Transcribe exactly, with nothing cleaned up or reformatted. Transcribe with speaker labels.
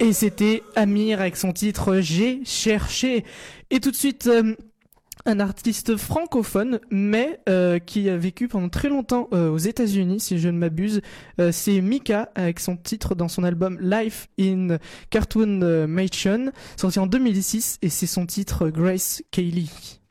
Speaker 1: Et c'était Amir avec son titre J'ai cherché. Et tout de suite, euh, un artiste francophone, mais euh, qui a vécu pendant très longtemps euh, aux États-Unis, si je ne m'abuse. Euh, c'est Mika avec son titre dans son album Life in Cartoon Mation, sorti en deux mille six, et c'est son titre Grace Kelly.